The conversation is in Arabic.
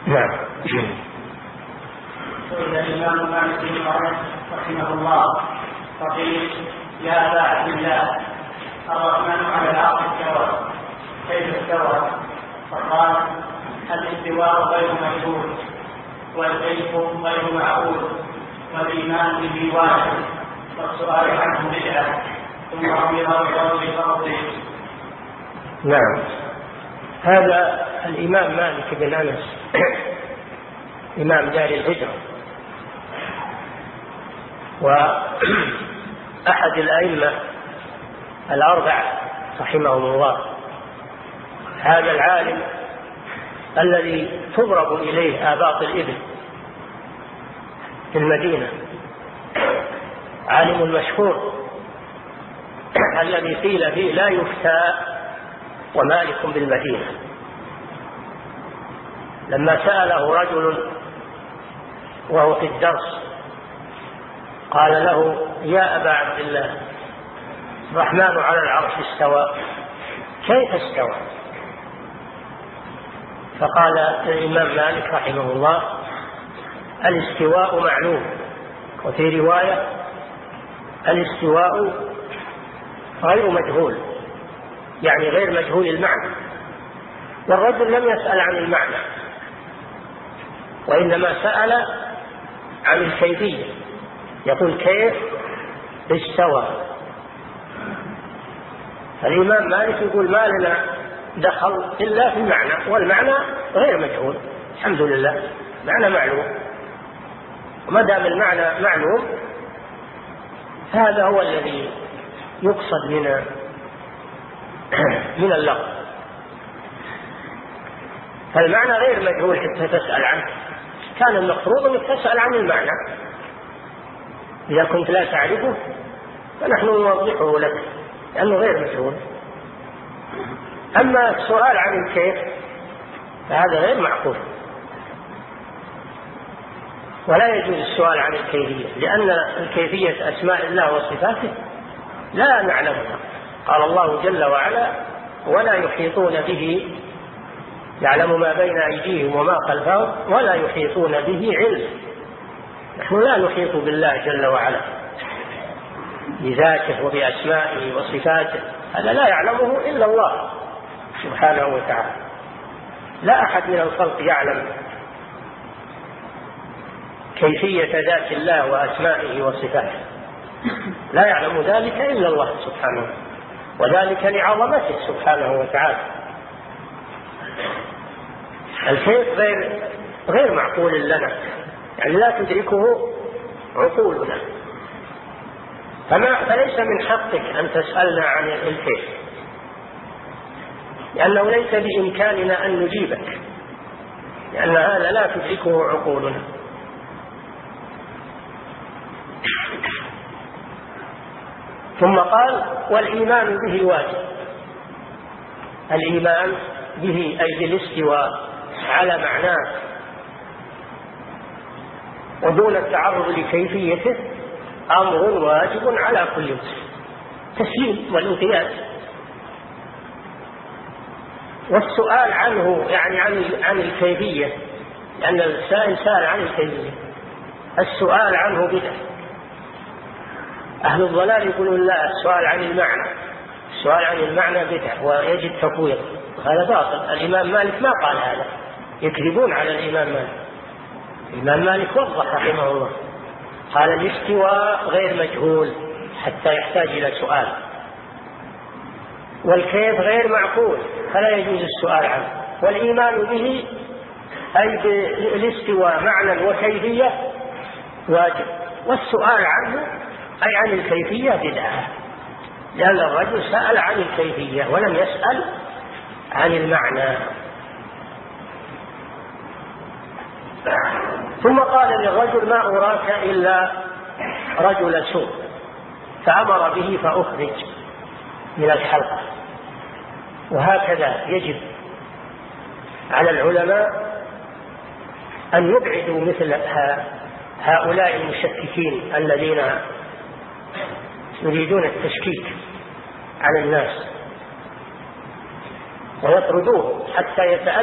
نعم. سئل الإمام مالك بن أنس رحمه الله فقيل: يا أبا عبد الله، الرحمن على العرش استوى، كيف استوى؟ فقال: الاستواء غير مشهور، والكيف غير معقول، والإيمان به واجب، والسؤال عنه بدعة، ثم أمر بقول فرضه. نعم. هذا الإمام مالك بن أنس إمام دار الهجرة وأحد الأئمة الأربعة رحمهم الله، هذا العالم الذي تضرب إليه آباط الإبل في المدينة، عالم مشهور الذي قيل فيه لا يفتى ومالك بالمدينة. لما سأله رجل وهو في الدرس قال له: يا أبا عبد الله، الرحمن على العرش استوى، كيف استوى؟ فقال الإمام مالك رحمه الله: الاستواء معلوم. وفي رواية: الاستواء غير مجهول، يعني غير مجهول المعنى. والرجل لم يسأل عن المعنى، وإنما سأل عن الكيفية، يقول: كيف استوى؟ الإمام مالك يقول: ما لنا دخل إلا في المعنى، والمعنى غير مجهول، الحمد لله، معنى معلوم. وما دام المعنى معلوم هذا هو الذي يقصد من اللفظ. فالمعنى غير مجهول حتى تسأل عنه، كان المفروض أنك تسأل عن المعنى. إذا كنت لا تعرفه فنحن نوضحه لك لأنه غير مجهول. أما السؤال عن الكيف فهذا غير معقول، ولا يجوز السؤال عن الكيفية، لأن الكيفية أسماء الله وصفاته لا نعلمها. قال الله جل وعلا: ولا يحيطون به، يعلم ما بين أيديهم وما خلفهم ولا يحيطون به علم. نحن لا نحيط بالله جل وعلا بذاته وبأسمائه وصفاته، هذا لا يعلمه إلا الله سبحانه وتعالى. لا أحد من الخلق يعلم كيفية ذات الله وأسمائه وصفاته، لا يعلم ذلك إلا الله سبحانه، وذلك لعظمته سبحانه وتعالى. الكيف غير معقول لنا، يعني لا تدركه عقولنا، فليس من حقك أن تسألنا عن الكيف، لأنه ليس بإمكاننا أن نجيبك، لأن هذا لا تدركه عقولنا. ثم قال: والإيمان به واجب. الإيمان به أي بالاستواء على معناه ودون التعرض لكيفيته أمر واجب على كل مسلم، تسليم والانقياد. والسؤال عنه يعني عن الكيفية، لأن السائل سأل عن الكيفية، السؤال عنه بدعة. أهل الضلال يقولون: لا، السؤال عن المعنى، السؤال عن المعنى بدعة ويجب تفويض، هذا باطل. الإمام مالك ما قال هذا، يكذبون على الإمام مالك. الإمام مالك وضح رحمه الله، قال: الاستواء غير مجهول حتى يحتاج إلى سؤال، والكيف غير معقول فلا يجوز السؤال عنه، والإيمان به أي بالاستواء معنى وكيفية واجب، والسؤال عنه أي عن الكيفية بدعة، لأن الرجل سأل عن الكيفية ولم يسأل عن المعنى. ثم قال للرجل: ما أراك إلا رجل سوء، فأمر به فأخرج من الحلقة. وهكذا يجب على العلماء أن يبعدوا مثل هؤلاء المشككين الذين يريدون التشكيك على الناس، ويطردوه حتى يتأذى